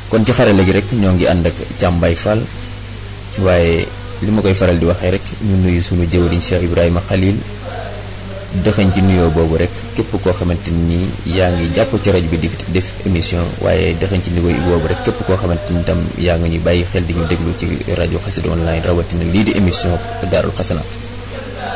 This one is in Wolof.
kon ci xarale gi rek ñoo ngi ànd ak Thiam Baye Fall waaye li ma koy faral di waxee rek ñu nuyu sunu jëwriñ Cheikh Ibrahima Khalil dëxañ ci nuyoo boobu rek képp koo xamante ni yaa ngi jàpp ci rajo bi di def émission waaye dëxañ ci nuyoo boobu rek képp koo xamante ni tam yaa ngi ñuy bàyyi xel di ñu déglu ci rajo Xassida online rawatina lii di émission Daarul Xasanaat